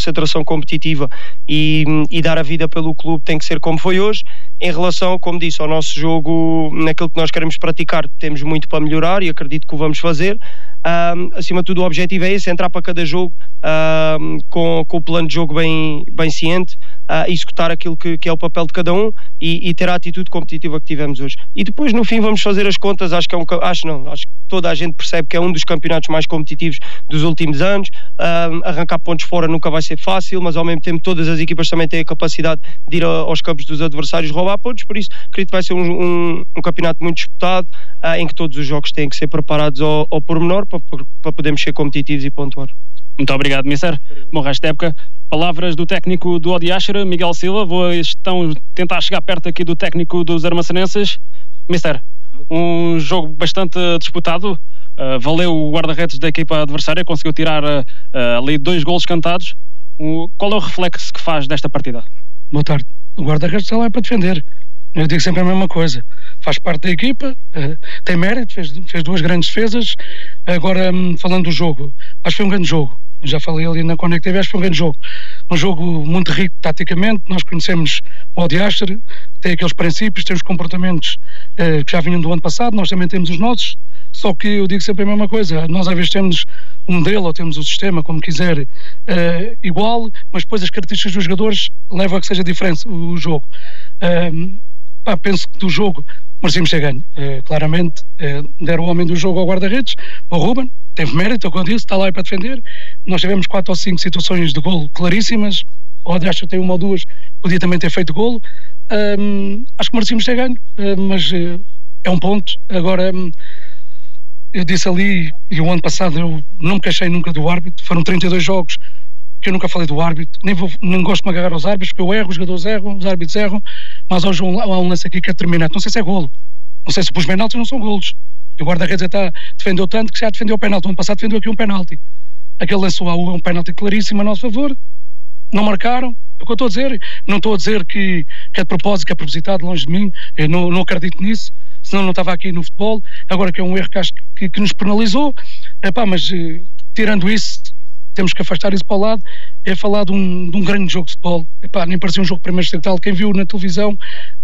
concentração competitiva e dar a vida pelo clube tem que ser como foi hoje. Em relação, como disse, ao nosso jogo, naquilo que nós queremos praticar, temos muito para melhorar e acredito que o vamos fazer. Acima de tudo, o objetivo é esse: entrar para cada jogo com o plano de jogo bem ciente, executar aquilo que é o papel de cada um e ter a atitude competitiva que tivemos hoje. E depois, no fim, vamos fazer as contas. Acho que toda a gente percebe que é um dos campeonatos mais competitivos dos últimos anos. Arrancar pontos fora nunca vai ser fácil, mas ao mesmo tempo todas as equipas também têm a capacidade de ir aos campos dos adversários roubar pontos, por isso acredito que vai ser um campeonato muito disputado, em que todos os jogos têm que ser preparados ao pormenor para podermos ser competitivos e pontuar. Muito obrigado, Mister. Bom resto de época. Palavras do técnico do Odiáchara, Miguel Silva. Vou então tentar chegar perto aqui do técnico dos Armaçanenses. Mister, um jogo bastante disputado. Valeu o guarda-redes da equipa adversária, conseguiu tirar ali 2 golos cantados. Qual é o reflexo que faz desta partida? Boa tarde. O guarda-redes está lá para defender. Eu digo sempre a mesma coisa. Faz parte da equipa, tem mérito, fez 2 grandes defesas. Agora, falando do jogo, acho que foi um grande jogo. Já falei ali na Connect TV, acho que foi um grande jogo. Um jogo muito rico taticamente. Nós conhecemos o Odiáchara, tem aqueles princípios, tem os comportamentos que já vinham do ano passado, nós também temos os nossos. Só que eu digo sempre a mesma coisa. Nós às vezes temos um modelo ou temos o sistema, como quiser, igual, mas depois as características dos jogadores levam a que seja diferente o jogo. Penso que do jogo merecemos ter ganho. Claramente deram o homem do jogo ao guarda-redes, ao Ruben, teve mérito, como eu disse, está lá para defender. Nós tivemos 4 ou 5 situações de golo claríssimas. O Odiáchara tem 1 ou 2, podia também ter feito golo. Acho que merecemos ter ganho, mas é um ponto. Agora, eu disse ali, e o ano passado eu não me queixei nunca do árbitro, foram 32 jogos que eu nunca falei do árbitro, nem gosto de me agarrar aos árbitros, porque eu erro, os jogadores erram, os árbitros erram, mas hoje há um lance aqui que é determinante. Não sei se é golo, não sei se os penaltis não são golos, e o guarda-redes defendeu tanto que já defendeu o penalti. O ano passado defendeu aqui um penalti, aquele lance é um penalti claríssimo a nosso favor, não marcaram. É o que eu estou a dizer, não estou a dizer que é de propósito, que é propositado, longe de mim, eu não acredito nisso, senão não estava aqui no futebol. Agora que é um erro que acho que nos penalizou, mas tirando isso, temos que afastar isso para o lado. É falar de um grande jogo de futebol. Nem parecia um jogo de primeiro distrital. Quem viu na televisão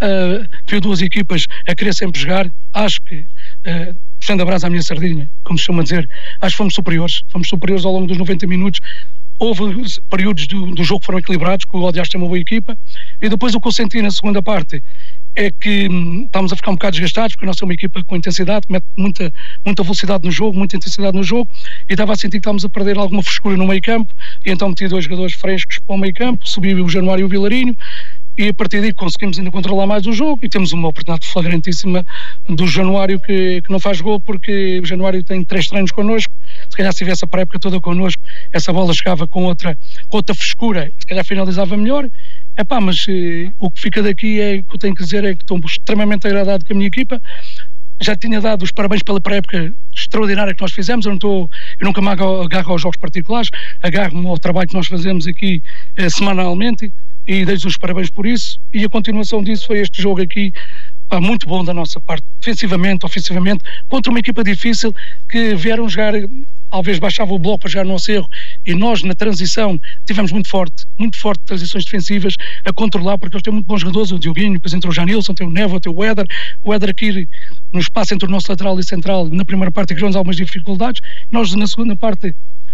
viu 2 equipas a querer sempre jogar. Acho que, puxando a brasa à minha sardinha, como se chama dizer, acho que fomos superiores ao longo dos 90 minutos. Houve períodos do jogo que foram equilibrados, que o Odiáchara tem uma boa equipa, e depois o que eu senti na segunda parte é que estamos a ficar um bocado desgastados, porque nós somos uma equipa com intensidade, que mete muita velocidade no jogo, muita intensidade no jogo, e estava a sentir que estávamos a perder alguma frescura no meio campo, e então meti 2 jogadores frescos para o meio campo, subi o Januário e o Vilarinho, e a partir daí conseguimos ainda controlar mais o jogo, e temos uma oportunidade flagrantíssima do Januário que não faz gol, porque o Januário tem 3 treinos connosco. Se calhar se tivesse a pré-época toda connosco, essa bola chegava com outra frescura, se calhar finalizava melhor. Mas o que fica daqui é que eu tenho que dizer é que estou extremamente agradado com a minha equipa. Já tinha dado os parabéns pela pré-época extraordinária que nós fizemos. Eu nunca me agarro aos jogos particulares, agarro-me ao trabalho que nós fazemos aqui semanalmente, e dei-lhes os parabéns por isso. E a continuação disso foi este jogo aqui, muito bom da nossa parte, defensivamente, ofensivamente, contra uma equipa difícil que vieram jogar, talvez baixava o bloco para jogar no nosso erro, e nós na transição tivemos muito forte transições defensivas a controlar, porque eles têm muito bons jogadores, o Dioguinho, depois entrou o Janilson, tem o Nevo, tem o Éder aqui no espaço entre o nosso lateral e central, na primeira parte criou-nos algumas dificuldades. Nós na segunda parte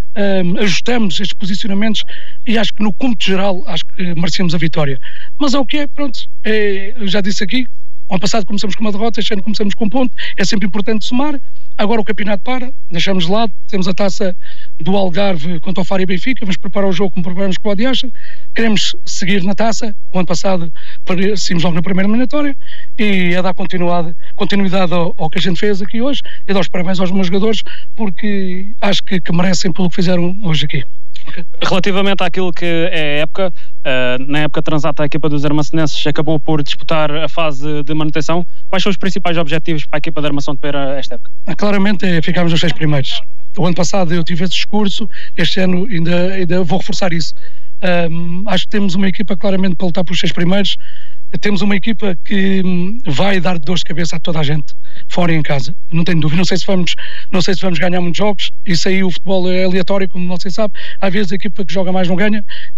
ajustamos estes posicionamentos, e acho que no cômputo geral acho que merecemos a vitória. Mas é o que é, pronto, eu já disse aqui, o ano passado começamos com uma derrota, este ano começamos com um ponto, é sempre importante somar. Agora o campeonato deixamos de lado, temos a taça do Algarve contra o Faro e Benfica, vamos preparar o jogo como preparamos com o Odiáchara, queremos seguir na taça. O ano passado saímos logo na primeira eliminatória, e a dar continuidade ao que a gente fez aqui hoje, e dar os parabéns aos meus jogadores, porque acho que merecem pelo que fizeram hoje aqui. Relativamente àquilo que é a época, na época transata a equipa dos Armaçanenses acabou por disputar a fase de manutenção. Quais são os principais objetivos para a equipa de Armação de Pera esta época? Claramente ficámos nos 6 primeiros. O ano passado eu tive esse discurso, este ano ainda vou reforçar isso. Acho que temos uma equipa claramente para lutar pelos 6 primeiros. Temos uma equipa que vai dar dor de cabeça a toda a gente, fora e em casa, não tenho dúvida. Não sei se vamos ganhar muitos jogos, isso aí o futebol é aleatório, como você sabe, às vezes a equipa que joga mais não ganha.